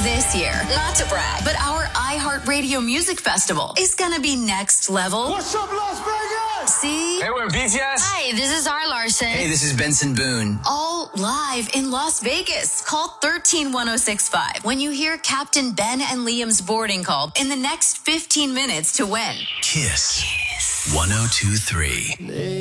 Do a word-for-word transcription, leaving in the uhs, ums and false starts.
This year, not to brag, but our iHeartRadio Music Festival is gonna be next level. What's up, Las Vegas? See? Hey, we're in B T S. Hi, this is R. Larson. Hey, this is Benson Boone. All live in Las Vegas. Call one three one zero six five when you hear Captain Ben and Liam's boarding call in the next fifteen minutes to win. Kiss. Kiss. one oh two three.